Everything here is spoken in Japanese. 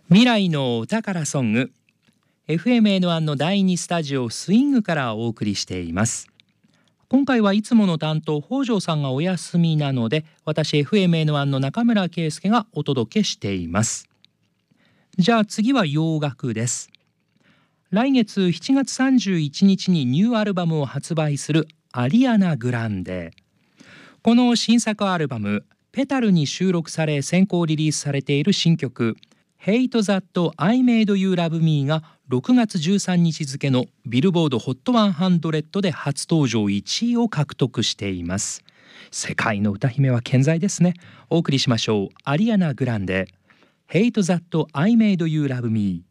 未来のお宝ソング FMN1 の第2スタジオスイングからお送りしています。今回はいつもの担当北条さんがお休みなので、私 FMN1 の中村圭介がお届けしています。じゃあ次は洋楽です。来月7月31日にニューアルバムを発売するアリアナ・グランデ。この新作アルバムペタルに収録され先行リリースされている新曲Hate That I Made You Love Me が6月13日付のビルボード HOT100 で初登場1位を獲得しています。世界の歌姫は健在ですね。お送りしましょう。アリアナ・グランデ Hate That I Made You Love Me。